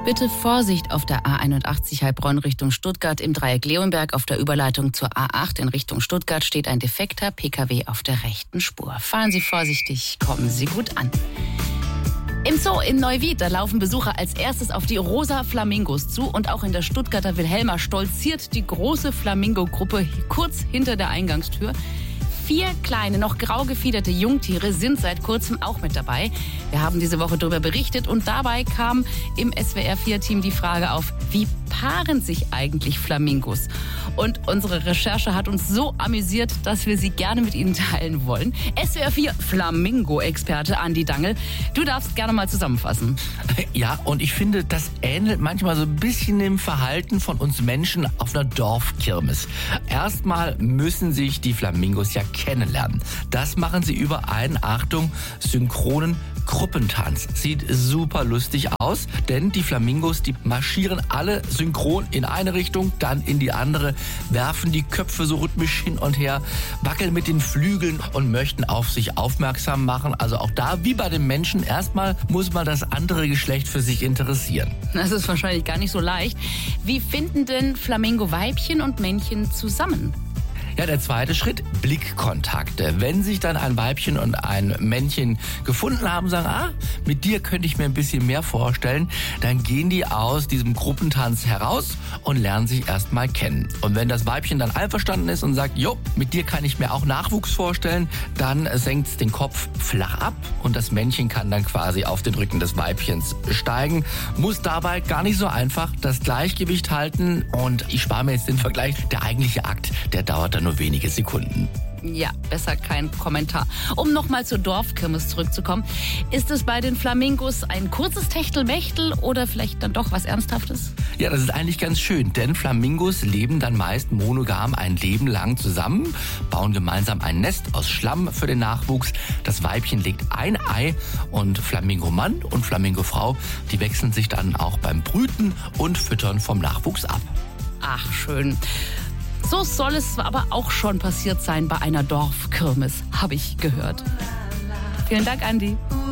Bitte Vorsicht auf der A81 Heilbronn Richtung Stuttgart im Dreieck Leonberg. Auf der Überleitung zur A8 in Richtung Stuttgart steht ein defekter Pkw auf der rechten Spur. Fahren Sie vorsichtig, kommen Sie gut an. Im Zoo in Neuwied, da laufen Besucher als erstes auf die rosa Flamingos zu. Und auch in der Stuttgarter Wilhelma stolziert die große Flamingo-Gruppe kurz hinter der Eingangstür. 4 kleine, noch grau gefiederte Jungtiere sind seit kurzem auch mit dabei. Wir haben diese Woche darüber berichtet und dabei kam im SWR4-Team die Frage auf, wie paaren sich eigentlich Flamingos? Und unsere Recherche hat uns so amüsiert, dass wir sie gerne mit Ihnen teilen wollen. SWR4 Flamingo-Experte Andi Dangel, du darfst gerne mal zusammenfassen. Ja, und ich finde, das ähnelt manchmal so ein bisschen dem Verhalten von uns Menschen auf einer Dorfkirmes. Erstmal müssen sich die Flamingos ja kennenlernen. Das machen sie über einen, Achtung, synchronen Gruppentanz. Sieht super lustig aus, denn die Flamingos, die marschieren alle synchron in eine Richtung, dann in die andere, werfen die Köpfe so rhythmisch hin und her, wackeln mit den Flügeln und möchten auf sich aufmerksam machen. Also auch da, wie bei den Menschen, erstmal muss man das andere Geschlecht für sich interessieren. Das ist wahrscheinlich gar nicht so leicht. Wie finden denn Flamingo-Weibchen und Männchen zusammen? Ja, der zweite Schritt, Blickkontakte. Wenn sich dann ein Weibchen und ein Männchen gefunden haben, sagen, mit dir könnte ich mir ein bisschen mehr vorstellen, dann gehen die aus diesem Gruppentanz heraus und lernen sich erstmal kennen. Und wenn das Weibchen dann einverstanden ist und sagt, jo, mit dir kann ich mir auch Nachwuchs vorstellen, dann senkt es den Kopf flach ab und das Männchen kann dann quasi auf den Rücken des Weibchens steigen, muss dabei gar nicht so einfach das Gleichgewicht halten und ich spare mir jetzt den Vergleich, der eigentliche Akt, der dauert dann nur wenige Sekunden. Ja, besser kein Kommentar. Um nochmal zur Dorfkirmes zurückzukommen, ist es bei den Flamingos ein kurzes Techtelmechtel oder vielleicht dann doch was Ernsthaftes? Ja, das ist eigentlich ganz schön, denn Flamingos leben dann meist monogam ein Leben lang zusammen, bauen gemeinsam ein Nest aus Schlamm für den Nachwuchs. Das Weibchen legt ein Ei und Flamingo-Mann und Flamingo-Frau, die wechseln sich dann auch beim Brüten und Füttern vom Nachwuchs ab. Ach, schön. So soll es aber auch schon passiert sein bei einer Dorfkirmes, habe ich gehört. Vielen Dank, Andi.